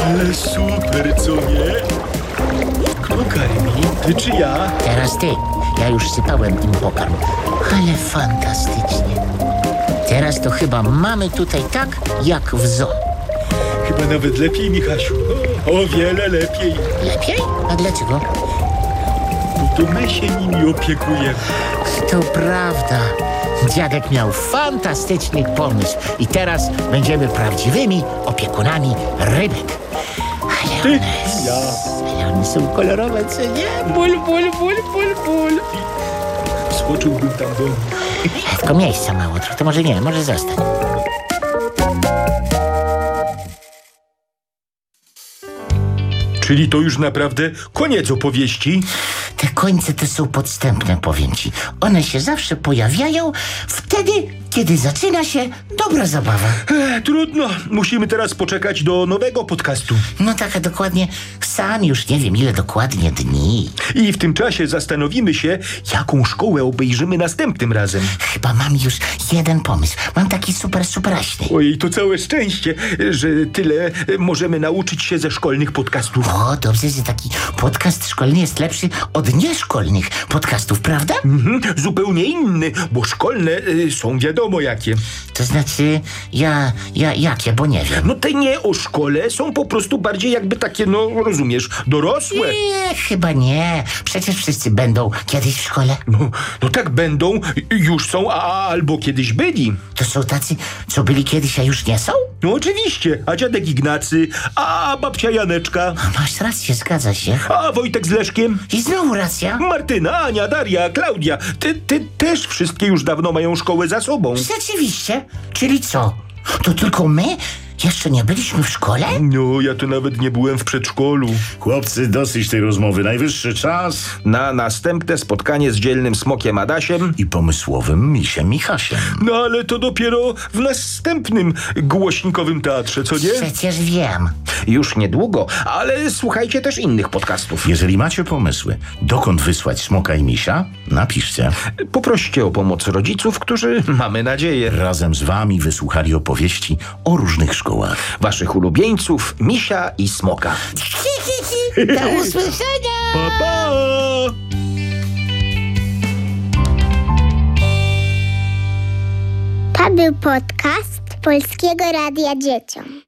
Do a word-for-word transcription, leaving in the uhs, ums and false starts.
Ale super, co nie? Kto karmi? Ty czy ja? Teraz ty. Ja już sypałem im pokarm. Ale fantastycznie. Teraz to chyba mamy tutaj tak, jak w zoo. Chyba nawet lepiej, Michasiu. O, o wiele lepiej. Lepiej? A dlaczego? Bo to my się nimi opiekujemy. To prawda. Dziadek miał fantastyczny pomysł i teraz będziemy prawdziwymi opiekunami rybek. Ale Ty, one, ja. ale one są kolorowe, co nie? Ból, ból, ból, ból, ból. Skoczyłbym tam do nich. Tylko miejsca mało, to może nie, może zostań. Czyli to już naprawdę koniec opowieści? Te końce to są podstępne, powiem ci. One się zawsze pojawiają wtedy, kiedy zaczyna się dobra zabawa. E, trudno. Musimy teraz poczekać do nowego podcastu. No tak, a dokładnie sam już nie wiem, ile dokładnie dni. I w tym czasie zastanowimy się, jaką szkołę obejrzymy następnym razem. Chyba mam już jeden pomysł. Mam taki super, superaśny. Ojej, to całe szczęście, że tyle możemy nauczyć się ze szkolnych podcastów. O, dobrze, że taki podcast szkolny jest lepszy od nieszkolnych podcastów, prawda? Mhm, zupełnie inny, bo szkolne y, są wiadomo jakie. To znaczy, ja, ja, jakie, bo nie wiem. No te nie o szkole są po prostu bardziej jakby takie, no rozumiesz, dorosłe. Nie, chyba nie. Przecież wszyscy będą kiedyś w szkole. No, no tak będą, już są, a albo kiedyś byli. To są tacy, co byli kiedyś, a już nie są? No oczywiście, a dziadek Ignacy, a babcia Janeczka, Masz rację, zgadza się. a Wojtek z Leszkiem, I znowu racja. Martyna, Ania, Daria, Klaudia. Ty, ty też wszystkie już dawno mają szkołę za sobą. Rzeczywiście. Czyli co? To tylko my? Jeszcze nie byliśmy w szkole? No, ja to nawet nie byłem w przedszkolu. Chłopcy, dosyć tej rozmowy. Najwyższy czas Na następne spotkanie z dzielnym smokiem Adasiem. i pomysłowym misiem Michasiem. No ale to dopiero w następnym głośnikowym teatrze, co nie? Przecież wiem. Już niedługo, ale słuchajcie też innych podcastów. Jeżeli macie pomysły, dokąd wysłać smoka i misia, napiszcie. Poproście o pomoc rodziców, którzy, mamy nadzieję, Razem z wami wysłuchali opowieści o różnych szkołach. waszych ulubieńców, misia i smoka. Do usłyszenia! Pa, pa! To był podcast Polskiego Radia Dzieciom.